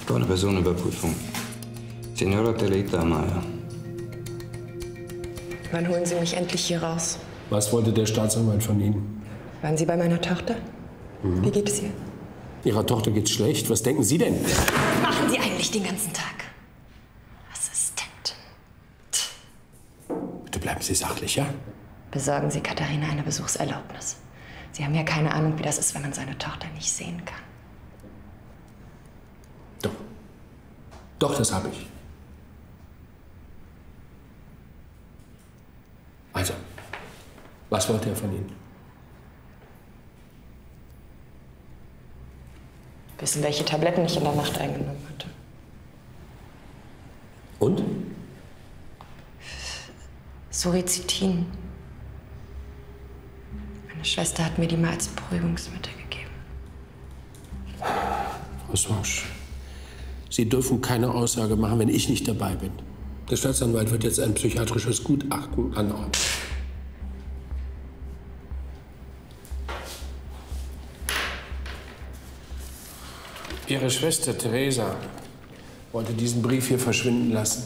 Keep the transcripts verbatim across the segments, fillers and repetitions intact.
brauche eine Personenüberprüfung. Signora Teleita Amaya. Wann holen Sie mich endlich hier raus? Was wollte der Staatsanwalt von Ihnen? Waren Sie bei meiner Tochter? Mhm. Wie geht es ihr? Ihrer Tochter geht's schlecht. Was denken Sie denn? Was machen Sie eigentlich den ganzen Tag? Assistentin. Bitte bleiben Sie sachlich, ja? Besorgen Sie Katharina eine Besuchserlaubnis. Sie haben ja keine Ahnung, wie das ist, wenn man seine Tochter nicht sehen kann. Doch. Doch, das habe ich. Also, was wollte er von Ihnen? Wissen, welche Tabletten ich in der Nacht eingenommen hatte. Und? Surizitin. Meine Schwester hat mir die mal als Beruhigungsmittel gegeben. Frau Songe, Sie dürfen keine Aussage machen, wenn ich nicht dabei bin. Der Staatsanwalt wird jetzt ein psychiatrisches Gutachten anordnen. Ihre Schwester Teresa wollte diesen Brief hier verschwinden lassen.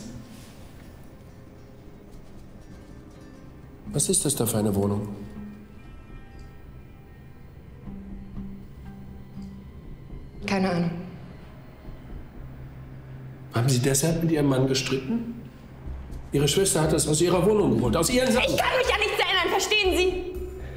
Was ist das da für eine Wohnung? Keine Ahnung. Haben Sie deshalb mit Ihrem Mann gestritten? Ihre Schwester hat das aus ihrer Wohnung geholt, aus Ihren Sachen. Ich kann mich an nichts erinnern, verstehen Sie?